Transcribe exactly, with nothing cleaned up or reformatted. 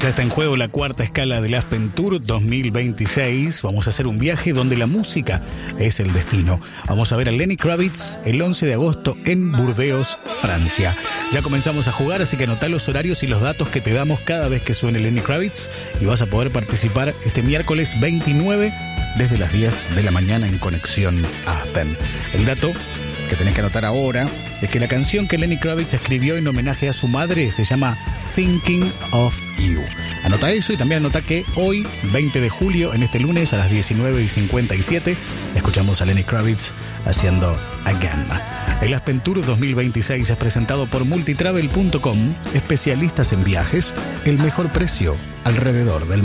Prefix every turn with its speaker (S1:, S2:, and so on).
S1: Ya está en juego la cuarta escala del Aspen Tour dos mil veintiséis. Vamos a hacer un viaje donde la música es el destino. Vamos a ver a Lenny Kravitz el once de agosto en Burdeos, Francia. Ya comenzamos a jugar, así que anotá los horarios y los datos que te damos cada vez que suene Lenny Kravitz y vas a poder participar este miércoles veintinueve desde las diez de la mañana en Conexión Aspen. El dato que tenés que anotar ahora es que la canción que Lenny Kravitz escribió en homenaje a su madre se llama Thinking of You. Anota eso y también anota que hoy, veinte de julio, en este lunes a las diecinueve y cincuenta y siete, escuchamos a Lenny Kravitz haciendo Again. El Aspen Tour dos mil veintiséis es presentado por multitravel punto com, especialistas en viajes, el mejor precio alrededor del mundo.